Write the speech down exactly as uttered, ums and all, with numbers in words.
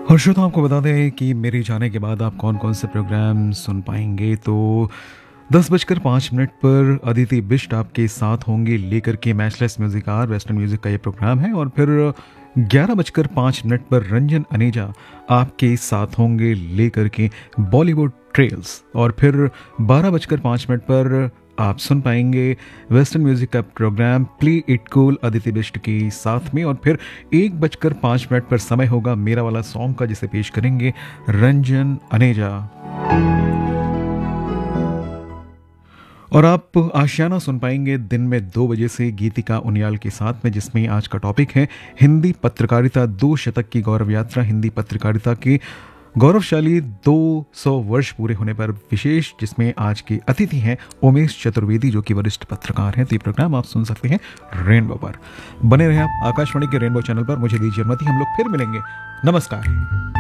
और श्रोताओं आपको बता दें कि मेरे जाने के बाद आप कौन कौन से प्रोग्राम सुन पाएंगे। तो दस बजकर पाँच मिनट पर अदिति बिष्ट आपके साथ होंगे लेकर के matchless music are western music का ये प्रोग्राम है। और फिर ग्यारह बजकर पाँच मिनट पर रंजन अनेजा आपके साथ होंगे लेकर के बॉलीवुड ट्रेल्स। और फिर बारह बजकर पाँच मिनट पर आप सुन पाएंगे वेस्टर्न म्यूजिक का programme play it cool Aditi Bisht के साथ में। और फिर एक बजकर पाँच मिनट पर समय होगा मेरा वाला सॉन्ग का, जिसे पेश करेंगे रंजन अनेजा। और आप आशियाना सुन पाएंगे दिन में दो बजे से गीतिका उनियाल के साथ में, जिसमें आज का टॉपिक है हिंदी पत्रकारिता दो शतक की गौरव यात्रा। हिंदी पत्रकारिता की गौरवशाली दो सौ वर्ष पूरे होने पर विशेष, जिसमें आज के अतिथि हैं उमेश चतुर्वेदी जो कि वरिष्ठ पत्रकार हैं। तो ये प्रोग्राम आप सुन सकते हैं रेनबो पर। बने रहे आप आकाशवाणी के रेनबो चैनल पर। मुझे दीजिए अनुमति, हम लोग फिर मिलेंगे। नमस्कार।